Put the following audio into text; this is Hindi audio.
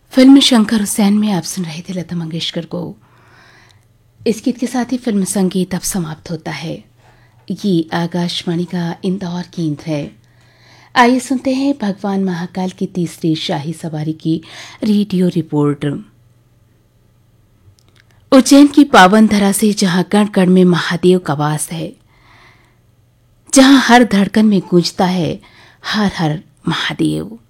फिल्म शंकर हुसैन में आप सुन रहे थे लता मंगेशकर को। इस गीत के साथ ही फिल्म संगीत अब समाप्त होता है। ये आकाशवाणी का इंदौर केंद्र है। आइए सुनते हैं भगवान महाकाल की तीसरी शाही सवारी की रेडियो रिपोर्ट। उज्जैन की पावन धरा से जहां कण कण में महादेव का वास है, जहां हर धड़कन में गूंजता है हर हर महादेव।